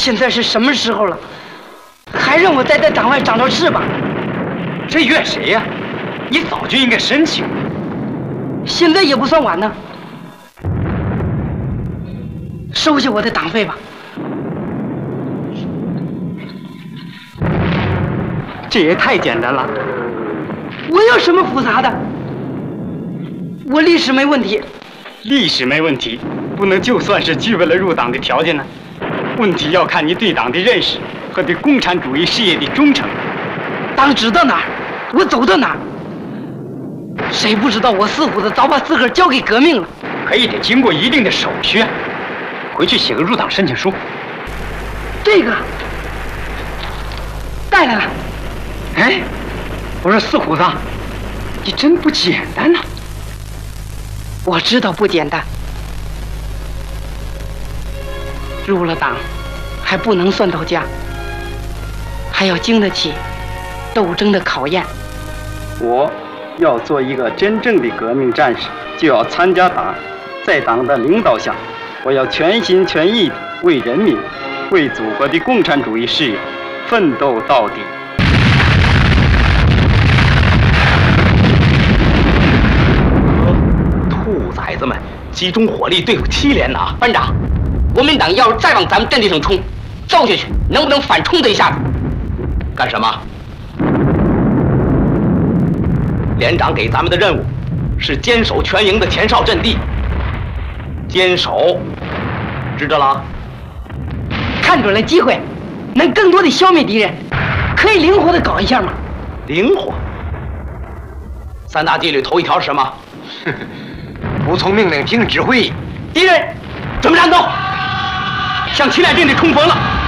现在是什么时候了，还让我再在党外长着翅膀？ 这怨谁呀？你早就应该申请。 现在也不算晚呢。收下我的党费吧。 这也太简单了。 我有什么复杂的？我历史没问题。 历史没问题，不能就算是具备了入党的条件呢。问题要看你对党的认识和对共产主义事业的忠诚。 党指到哪儿，我走到哪儿。谁不知道我四虎子早把自个儿交给革命了？ 可也得经过一定的手续啊。回去写个入党申请书。 这个带来了。 哎，我说四虎子，你真不简单呐。 我知道不简单。入了党，还不能算到家，还要经得起斗争的考验。 我要做一个真正的革命战士，就要参加党，在党的领导下，我要全心全意地为人民、为祖国的共产主义事业奋斗到底。 兔崽子们集中火力对付7连呐！班长，国民党要是再往咱们阵地上冲，揍下去，能不能反冲这一下子？干什么？连长给咱们的任务是坚守全营的前哨阵地，坚守，知道了？ 看准了机会，能更多的消灭敌人，可以灵活的搞一下吗？ 灵活。3大纪律头一条是什么？ 服从命令，听指挥。 敌人，准备战斗，向7连阵地冲锋了。